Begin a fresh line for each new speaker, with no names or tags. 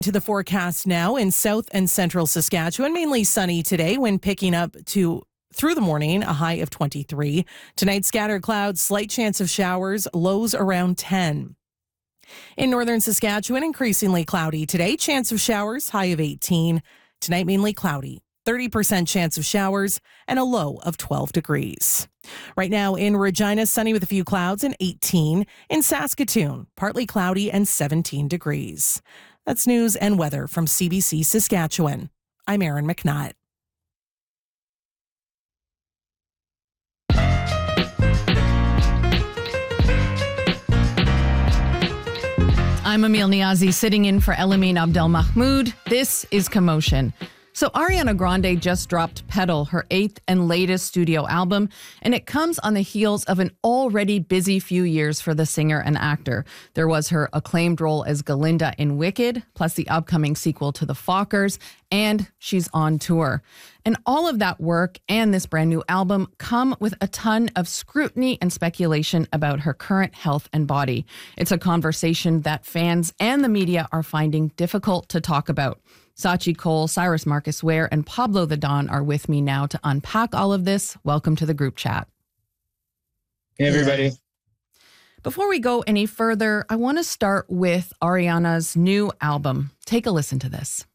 To the forecast now in south and central Saskatchewan, mainly sunny today, wind picking up to through the morning, a high of 23. Tonight, scattered clouds, slight chance of showers, lows around 10. In northern Saskatchewan, increasingly cloudy today, chance of showers, high of 18. Tonight, mainly cloudy, 30% chance of showers, and a low of 12 degrees. Right now in Regina, sunny with a few clouds and 18. In Saskatoon, partly cloudy and 17 degrees. That's news and weather from CBC Saskatchewan. I'm Erin McNutt.
I'm Emil Niazi, sitting in for Elamine Abdelmahmoud. This is Commotion. So Ariana Grande just dropped Petal, her 8th and latest studio album, and it comes on the heels of an already busy few years for the singer and actor. There was her acclaimed role as Galinda in Wicked, plus the upcoming sequel to The Fockers, and she's on tour. And all of that work and this brand new album come with a ton of scrutiny and speculation about her current health and body. It's a conversation that fans and the media are finding difficult to talk about. Sachi Cole, Cyrus Marcus Ware, and Pablo the Don are with me now to unpack all of this. Welcome to the group chat.
Hey, everybody.
Before we go any further, I want to start with Ariana's new album. Take a listen to this.